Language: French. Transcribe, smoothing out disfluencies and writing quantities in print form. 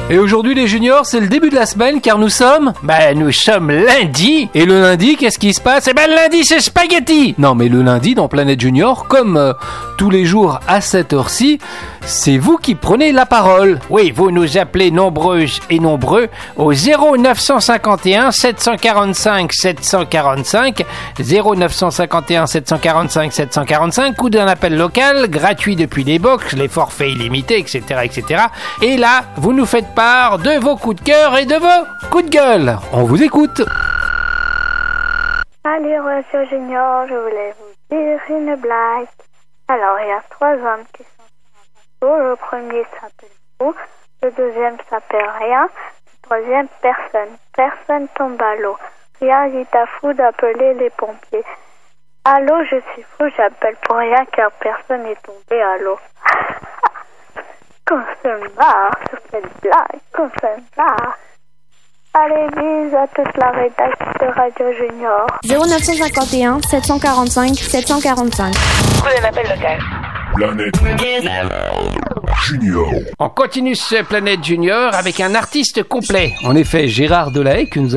Et aujourd'hui les juniors, c'est le début de la semaine car nous sommes lundi. Et le lundi, qu'est-ce qui se passe? Le lundi c'est spaghetti. Non mais le lundi dans Planète Junior, comme tous les jours à cette heure-ci, c'est vous qui prenez la parole. Oui, vous nous appelez nombreuses et nombreux au 0951 745 745 0951 745 745 ou d'un appel local gratuit depuis les box, les forfaits illimités, etc., etc. Et là, vous nous faites part de vos coups de cœur et de vos coups de gueule. On vous écoute. Salut Radio Junior, je voulais vous dire une blague. Alors, il y a 3 hommes qui sont sur un bateau. Le premier s'appelle Fou, le deuxième s'appelle Rien, le troisième Personne. Personne tombe à l'eau. Rien dit à Fou d'appeler les pompiers. Allô, je suis Fou, j'appelle pour rien car personne n'est tombé à l'eau. Qu'on se marre sur cette blague, qu'on se marre. Allez, bisous à toute la rédaction de Radio Junior. 0951 745 745. Prenez l'appel local. Planète Junior. On continue ce Planète Junior avec un artiste complet. En effet, Gérard Delahaye, que nous